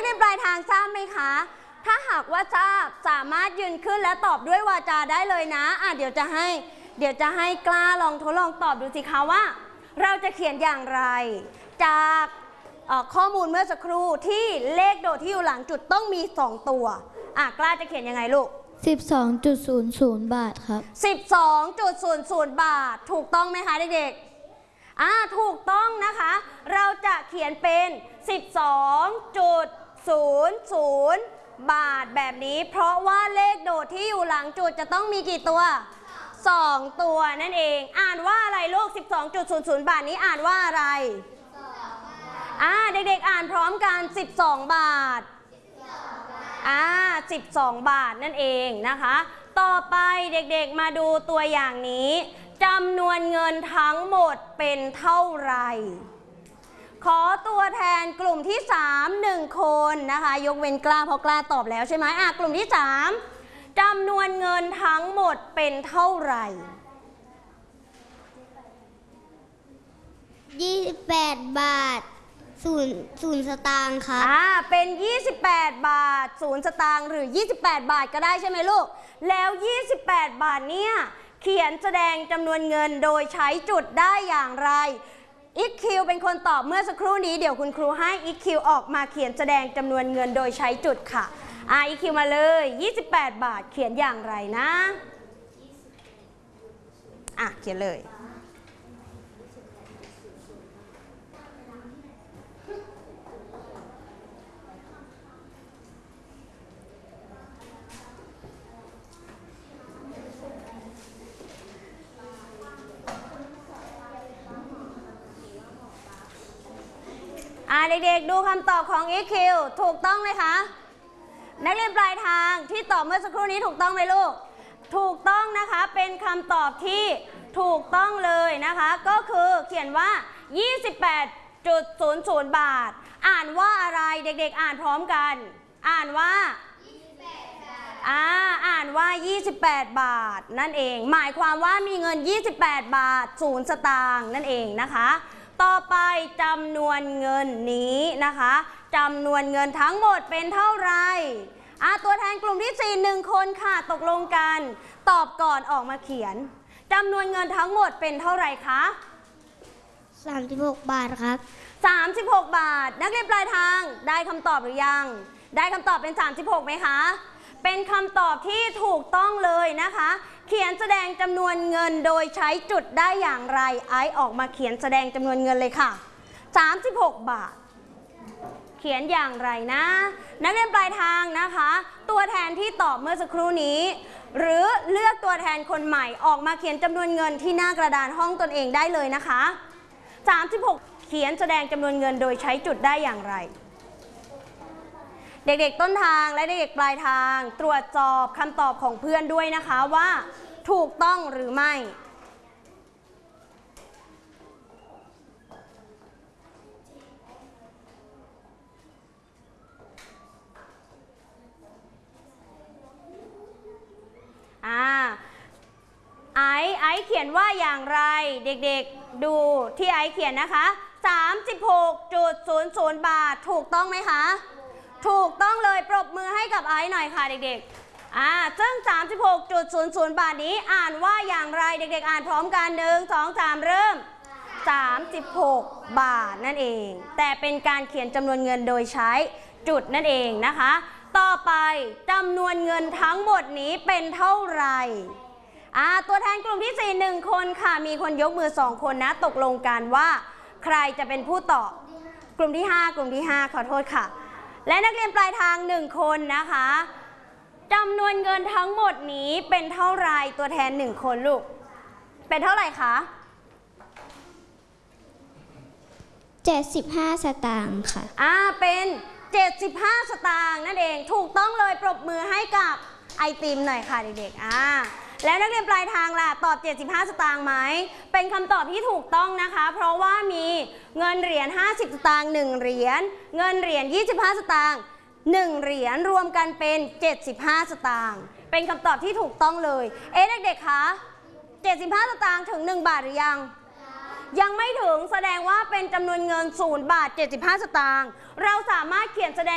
กเรียนปลายทางทราบไหมคะถ้าหากว่าทราบสามารถยืนขึ้นและตอบด้วยวาจาได้เลยนะเดี๋ยวจะให้กล้าลองทดลองตอบดูสิคะว่าเราจะเขียนอย่างไรจากข้อมูลเมื่อสักครู่ที่เลขโดดที่อยู่หลังจุดต้องมี2ตัวกล้าจะเขียนยังไงลูก 12.00 บาทครับ 12.00 บาทถูกต้องไหมคะเด็กๆถูกต้องนะคะเราจะเขียนเป็น 12.00 บาทแบบนี้เพราะว่าเลขโดดที่อยู่หลังจุดจะต้องมีกี่ตัว2ตัวนั่นเองอ่านว่าอะไรลูก 12.00 บาทนี้อ่านว่าอะไรเด็กๆอ่านพร้อมกัน12 บาท12 บาทนั่นเองนะคะต่อไปเด็กๆมาดูตัวอย่างนี้จำนวนเงินทั้งหมดเป็นเท่าไหร่ขอตัวแทนกลุ่มที่3 1คนนะคะยกเว้นกล้าเพราะกล้าตอบแล้วใช่ไหมกลุ่มที่3จำนวนเงินทั้งหมดเป็นเท่าไหร่ 28 บาท0 สตางค์ครับเป็น28 บาท0 สตางค์หรือ28 บาทก็ได้ใช่ไหมลูกแล้ว28 บาทเนี่ยเขียนแสดงจำนวนเงินโดยใช้จุดได้อย่างไรอีคคิวเป็นคนตอบเมื่อสักครู่นี้เดี๋ยวคุณครูให้อีคคิวออกมาเขียนแสดงจำนวนเงินโดยใช้จุดค่ะอีคคิวมาเลย28 บาทเขียนอย่างไรนะเขียนเลยเด็กๆดูคำตอบของ EQ ถูกต้องไหมคะนักเรียนปลายทางที่ตอบเมื่อสักครู่นี้ถูกต้องไหมลูกถูกต้องนะคะเป็นคำตอบที่ถูกต้องเลยนะคะก็คือเขียนว่า 28.00 บาทอ่านว่าอะไรเด็กๆอ่านพร้อมกันอ่านว่าอ่านว่า28 บาทนั่นเองหมายความว่ามีเงิน28 บาท0 สตางค์นั่นเองนะคะต่อไปจำนวนเงินนี้นะคะจำนวนเงินทั้งหมดเป็นเท่าไหร่ตัวแทนกลุ่มที่4 1คนค่ะตกลงกันตอบก่อนออกมาเขียนจำนวนเงินทั้งหมดเป็นเท่าไหร่คะ 36 บาทครับ 36 บาทนักเรียนปลายทางได้คำตอบหรือยังได้คำตอบเป็น36ไหมคะเป็นคำตอบที่ถูกต้องเลยนะคะเขียนแสดงจำนวนเงินโดยใช้จุดได้อย่างไรออกมาเขียนแสดงจำนวนเงินเลยค่ะ36 บาทเขียนอย่างไรนะนักเรียนปลายทางนะคะตัวแทนที่ตอบเมื่อสักครู่นี้หรือเลือกตัวแทนคนใหม่ออกมาเขียนจำนวนเงินที่หน้ากระดานห้องตนเองได้เลยนะคะ36เขียนแสดงจำนวนเงินโดยใช้จุดได้อย่างไรเด็กๆต้นทางและเด็กๆปลายทางตรวจสอบคำตอบของเพื่อนด้วยนะคะว่าถูกต้องหรือไม่ไอเขียนว่าอย่างไรเด็กๆดูที่ไอเขียนนะคะ 36.00 บาทถูกต้องไหมคะถูกต้องเลยปรบมือให้กับไอหน่อยค่ะเด็กๆซึ่ง 36.00 บาทนี้อ่านว่าอย่างไรเด็กๆอ่านพร้อมกัน1 2 3เริ่ม36 บาทนั่นเองแต่เป็นการเขียนจำนวนเงินโดยใช้จุดนั่นเองนะคะต่อไปจำนวนเงินทั้งหมดนี้เป็นเท่าไหร่ตัวแทนกลุ่มที่4 1คนค่ะมีคนยกมือ2คนนะตกลงกันว่าใครจะเป็นผู้ตอบกลุ่มที่5ขอโทษค่ะและนักเรียนปลายทาง1คนนะคะจำนวนเงินทั้งหมดนี้เป็นเท่าไหร่ตัวแทน1คนลูกเป็นเท่าไหร่คะ 75 สตางค์ค่ะเป็น75 สตางค์นั่นเองถูกต้องเลยปรบมือให้กับไอติมหน่อยค่ะเด็กๆแล้วนักเรียนปลายทางล่ะตอบ75 สตางค์ไหมเป็นคำตอบที่ถูกต้องนะคะเพราะว่ามีเงินเหรียญ50 สตางค์1เหรียญเงินเหรียญ25 สตางค์1เหรียญรวมกันเป็น75 สตางค์เป็นคำตอบที่ถูกต้องเลยเด็กๆคะ75 สตางค์ถึง1 บาทหรือยังไม่ถึงแสดงว่าเป็นจำนวนเงิน0 บาท 75 สตางค์เราสามารถเขียนแสดง